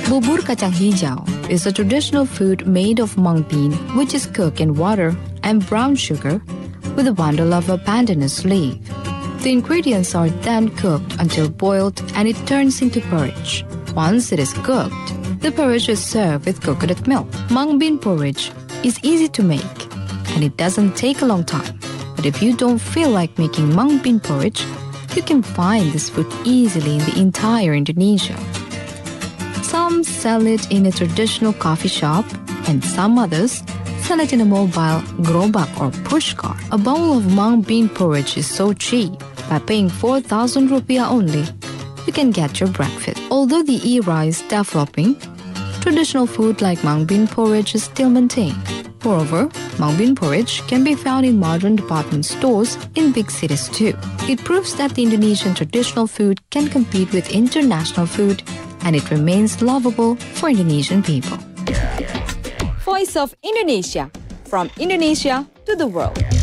Bubur kacang hijau is a traditional food made of mung bean, which is cooked in water and brown sugar with a bundle of a pandanus leaf. The ingredients are then cooked until boiled and it turns into porridge. Once it is cooked, the porridge is served with coconut milk. Mung bean porridge is easy to make and it doesn't take a long time. But if you don't feel like making mung bean porridge, you can find this food easily in the entire Indonesia. Some sell it in a traditional coffee shop and some others sell it in a mobile gerobak or pushcart. A bowl of mung bean porridge is so cheap. By paying 4,000 rupiah only, you can get your breakfast. Although the era is developing, traditional food like mung bean porridge is still maintained. Moreover, mung bean porridge can be found in modern department stores in big cities too. It proves that the Indonesian traditional food can compete with international food and it remains lovable for Indonesian people. Voice of Indonesia, from Indonesia to the world.